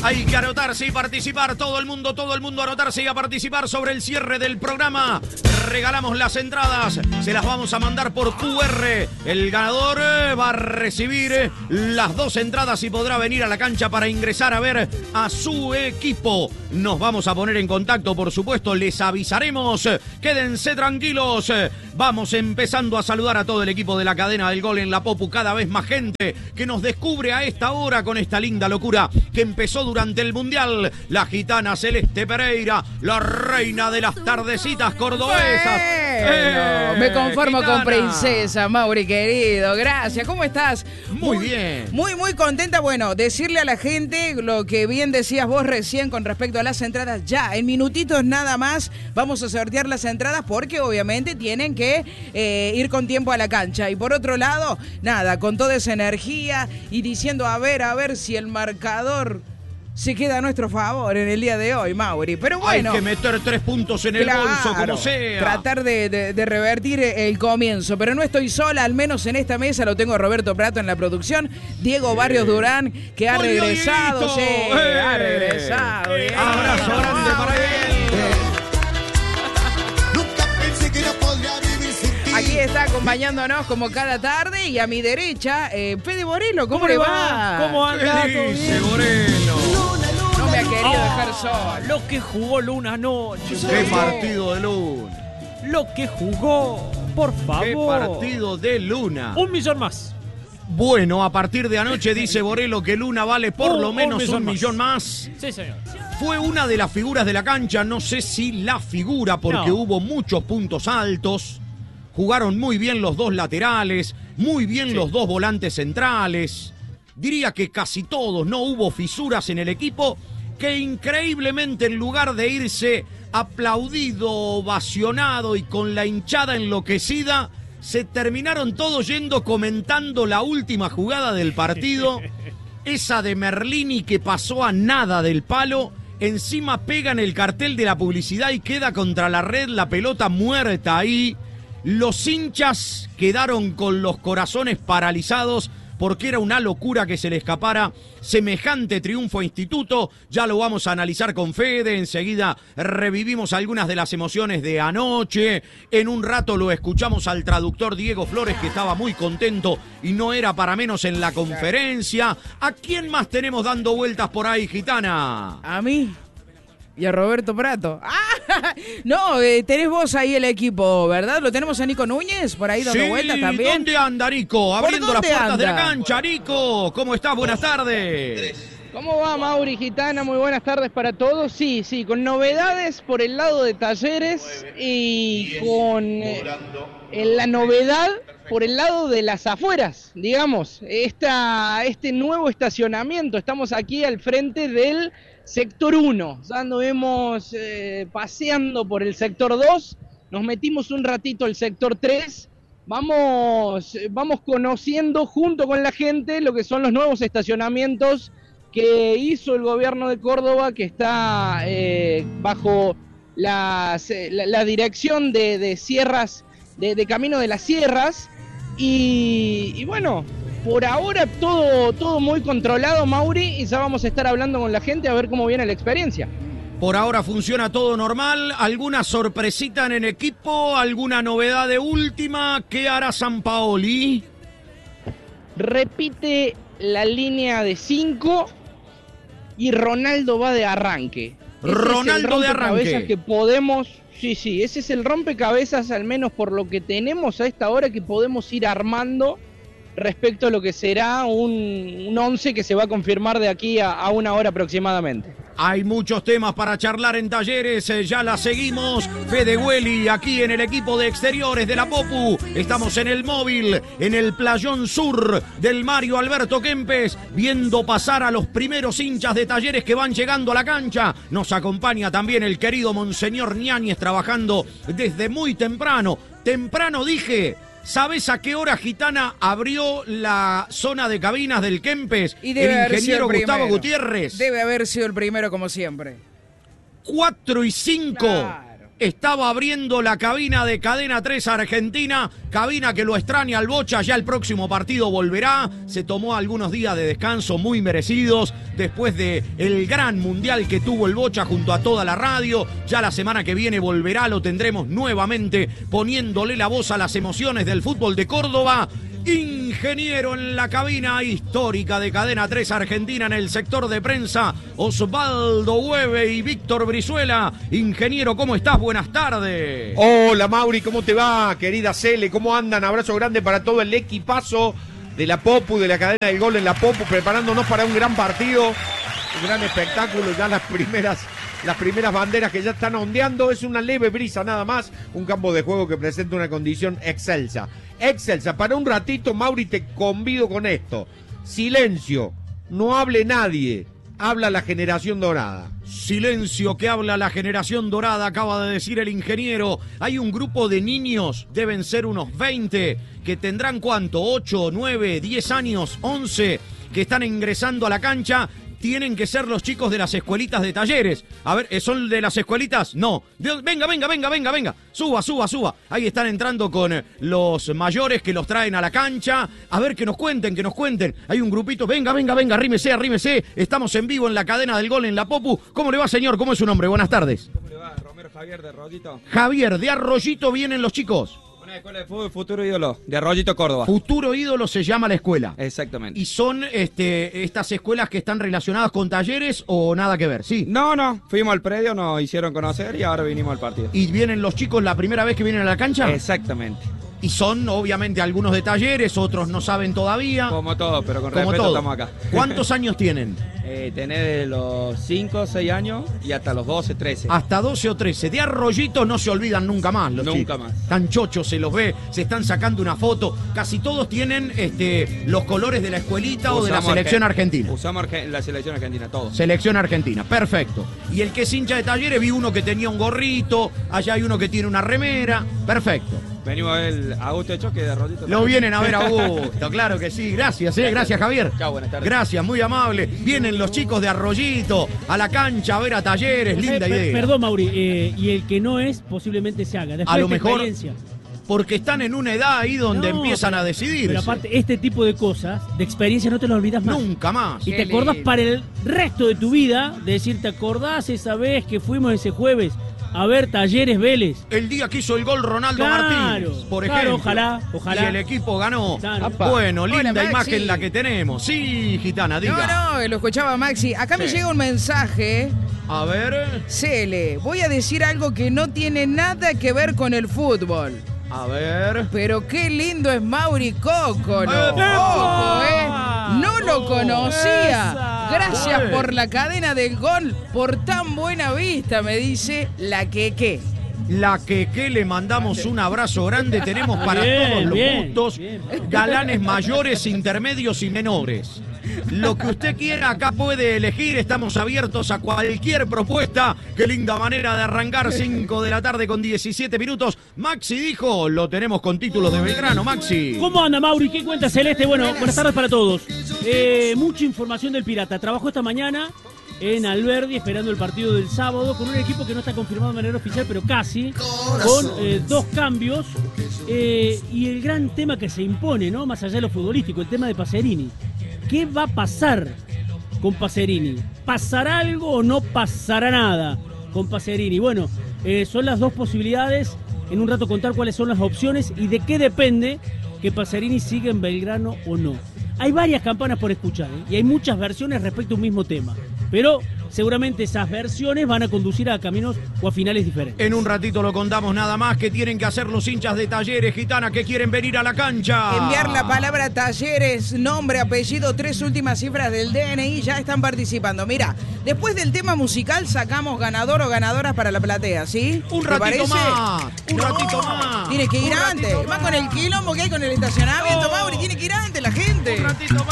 Hay que anotarse y participar, todo el mundo anotarse y a participar sobre el cierre del programa. Regalamos las entradas, se las vamos a mandar por QR. El ganador va a recibir las 2 entradas y podrá venir a la cancha para ingresar a ver a su equipo. Nos vamos a poner en contacto, por supuesto, les avisaremos. Quédense tranquilos. Vamos empezando a saludar a todo el equipo de la cadena del gol en la Popu. Cada vez más gente que nos descubre a esta hora con esta linda locura que empezó durante el Mundial. La gitana Celeste Pereira, la reina de las tardecitas cordobesas. Me conformo gitana. con princesa, Mauri querido. Gracias, ¿cómo estás? Muy bien. Muy contenta. Bueno, decirle a la gente lo que bien decías vos recién con respecto a las entradas. Ya, en minutitos nada más vamos a sortear las entradas porque obviamente tienen que ir con tiempo a la cancha. Y por otro lado, nada, con toda esa energía y diciendo a ver si el marcador se queda a nuestro favor en el día de hoy, Mauri. Pero bueno, hay que meter 3 puntos en el bolso, como sea. Tratar de revertir el comienzo. Pero no estoy sola, al menos en esta mesa lo tengo a Roberto Prato en la producción. Diego Barrios Durán, que ha regresado. Sí, ha regresado. Abrazo grande para él. Aquí está acompañándonos como cada tarde y a mi derecha, Fede Borelo, ¿cómo le va? ¿Cómo anda? ¿Qué dice Borelo? No me ha querido dejar solo. Lo que jugó Luna anoche. Qué partido de Luna. Lo que jugó, por favor. Qué partido de Luna. 1 millón más. Bueno, a partir de anoche dice Borelo que Luna vale por lo menos 1 millón más. Sí, señor. Fue una de las figuras de la cancha, no sé si la figura, porque hubo muchos puntos altos. Jugaron muy bien los 2 laterales, muy bien los 2 volantes centrales. Diría que casi todos, no hubo fisuras en el equipo, que increíblemente en lugar de irse aplaudido, ovacionado y con la hinchada enloquecida, se terminaron todos yendo comentando la última jugada del partido, esa de Merlini que pasó a nada del palo, encima pega en el cartel de la publicidad y queda contra la red la pelota muerta ahí. Los hinchas quedaron con los corazones paralizados porque era una locura que se le escapara semejante triunfo a Instituto. Ya lo vamos a analizar con Fede, enseguida revivimos algunas de las emociones de anoche. En un rato lo escuchamos al traductor Diego Flores, que estaba muy contento y no era para menos en la conferencia. ¿A quién más tenemos dando vueltas por ahí, gitana? A mí y a Roberto Prato. No, tenés vos ahí el equipo, ¿verdad? ¿Lo tenemos a Nico Núñez por ahí dando vueltas también? ¿Dónde anda Nico? Abriendo las puertas de la cancha. Nico, ¿cómo estás? Buenas tardes. ¿Cómo va, Mauri, gitana? Muy buenas tardes para todos. Sí, con novedades por el lado de Talleres y con la novedad por el lado de las afueras, digamos. Este nuevo estacionamiento. Estamos aquí al frente del sector 1, ya anduvimos paseando por el sector 2, nos metimos un ratito al sector 3, vamos conociendo junto con la gente lo que son los nuevos estacionamientos que hizo el gobierno de Córdoba, que está bajo la dirección de Sierras, de Camino de las Sierras, y bueno, por ahora todo muy controlado, Mauri, y ya vamos a estar hablando con la gente a ver cómo viene la experiencia. Por ahora funciona todo normal. ¿Alguna sorpresita en el equipo? ¿Alguna novedad de última? ¿Qué hará Sampaoli? Repite la línea de 5 y Ronaldo va de arranque. Ronaldo de arranque. Que podemos... Sí, ese es el rompecabezas, al menos por lo que tenemos a esta hora, que podemos ir armando respecto a lo que será un 11 que se va a confirmar de aquí a 1 hora aproximadamente. Hay muchos temas para charlar en Talleres, ya la seguimos. Fede Güeli, aquí en el equipo de exteriores de la Popu. Estamos en el móvil, en el playón sur del Mario Alberto Kempes, viendo pasar a los primeros hinchas de Talleres que van llegando a la cancha. Nos acompaña también el querido Monseñor Ñáñez, trabajando desde muy temprano. Temprano dije... ¿Sabes a qué hora, gitana, abrió la zona de cabinas del Kempes el ingeniero Gustavo Gutiérrez? Debe haber sido el primero, como siempre. 4:05. Claro. estaba abriendo la cabina de Cadena 3 Argentina, cabina que lo extraña al Bocha, ya el próximo partido volverá, se tomó algunos días de descanso muy merecidos, después de el gran mundial que tuvo el Bocha junto a toda la radio, ya la semana que viene volverá, lo tendremos nuevamente poniéndole la voz a las emociones del fútbol de Córdoba. Ingeniero en la cabina histórica de Cadena 3 Argentina en el sector de prensa, Osvaldo Hueve y Víctor Brizuela. Ingeniero, ¿cómo estás? Buenas tardes. Hola Mauri, ¿cómo te va? Querida Cele, ¿cómo andan? Abrazo grande para todo el equipazo de la Popu, de la cadena del gol en la Popu, preparándonos para un gran partido, un gran espectáculo, ya las primeras banderas que ya están ondeando, es una leve brisa nada más, un campo de juego que presenta una condición excelsa. Para un ratito, Mauri, te convido con esto. Silencio, no hable nadie, habla la generación dorada. Silencio, que habla la generación dorada, acaba de decir el ingeniero. Hay un grupo de niños, deben ser unos 20, que tendrán ¿cuánto? 8, 9, 10 años, 11, que están ingresando a la cancha. Tienen que ser los chicos de las escuelitas de Talleres. A ver, ¿son de las escuelitas? No. Venga. Suba. Ahí están entrando con los mayores que los traen a la cancha. A ver, que nos cuenten. Hay un grupito. Venga, arrímese. Estamos en vivo en la cadena del gol en la Popu. ¿Cómo le va, señor? ¿Cómo es su nombre? Buenas tardes. ¿Cómo le va? Romero Javier de Arroyito. Javier, de Arroyito vienen los chicos. Una escuela de fútbol Futuro Ídolo, de Arroyito, Córdoba. Futuro Ídolo se llama la escuela. Exactamente. ¿Y son estas escuelas que están relacionadas con Talleres o nada que ver? Sí. No, fuimos al predio, nos hicieron conocer y ahora vinimos al partido. ¿Y vienen los chicos la primera vez que vienen a la cancha? Exactamente. Y son obviamente algunos de Talleres, otros no saben todavía. Como todo, pero con respeto estamos acá. ¿Cuántos años tienen? Tenés de los 5, 6 años y hasta los 12, 13. Hasta 12 o 13. De Arroyito no se olvidan nunca más los chicos. Nunca más. Tan chochos, se los ve, se están sacando una foto. Casi todos tienen los colores de la escuelita o de la selección argentina. Usamos la selección argentina, todos. Selección argentina, perfecto. Y el que es hincha de Talleres, vi uno que tenía un gorrito, allá hay uno que tiene una remera, perfecto. Venimos a ver a Augusto de Choque de Arroyito. Lo vienen a ver a Augusto, claro que sí. Gracias, gracias Javier. Chao, buenas tardes. Gracias, muy amable. Vienen los chicos de Arroyito a la cancha a ver a Talleres, linda idea. Perdón, Mauri, y el que no es, posiblemente se haga. Después a lo mejor, experiencia. porque están en una edad ahí donde empiezan a decidir. Pero aparte, este tipo de cosas, de experiencia, no te lo olvidas más. Nunca más. Y te acordás para el resto de tu vida, de decir, ¿te acordás esa vez que fuimos ese jueves a ver Talleres Vélez? El día que hizo el gol Ronaldo Martínez, por ejemplo. Ojalá. Y el equipo ganó. Claro. Bueno, linda Hola, imagen la que tenemos. Sí, gitana, diga. No, lo escuchaba Maxi. Acá me llega un mensaje. A ver. Cele, voy a decir algo que no tiene nada que ver con el fútbol. A ver. Pero qué lindo es Mauri Cócolo. ¡Epa! Ojo, No lo conocía. ¡Esa! Gracias Bueno. por la cadena del gol, por tan buena vista, me dice la Queque. La que le mandamos un abrazo grande. Tenemos para todos los gustos. bien. Galanes mayores, intermedios y menores. Lo que usted quiera acá puede elegir. Estamos abiertos a cualquier propuesta. Qué linda manera de arrancar. 5 de la tarde con 17 minutos. Maxi dijo, lo tenemos con títulos de Belgrano. Maxi. ¿Cómo anda, Mauri? ¿Qué cuenta Celeste? Bueno, buenas tardes para todos. Mucha información del Pirata. Trabajó esta mañana en Alberdi esperando el partido del sábado con un equipo que no está confirmado de manera oficial, pero casi, con 2 cambios. Y el gran tema que se impone, ¿no? Más allá de lo futbolístico, el tema de Pacerini. ¿Qué va a pasar con Pacerini? ¿Pasará algo o no pasará nada con Pacerini? Bueno, son las 2 posibilidades. En un rato contar cuáles son las opciones y de qué depende que Pacerini siga en Belgrano o no. Hay varias campanas por escuchar, y hay muchas versiones respecto a un mismo tema. Pero seguramente esas versiones van a conducir a caminos o a finales diferentes. En un ratito lo contamos nada más. ¿Qué tienen que hacer los hinchas de Talleres, gitana, que quieren venir a la cancha? Enviar la palabra Talleres, nombre, apellido, 3 últimas cifras del DNI, ya están participando. Mira, después del tema musical sacamos ganador o ganadoras para la platea, ¿sí? Un ¿Te ratito parece? más. Un ratito más. Tiene que ir Un antes. ratito Más con el quilombo que hay con el estacionamiento, Mauri, tiene que ir antes la gente. Un ratito más.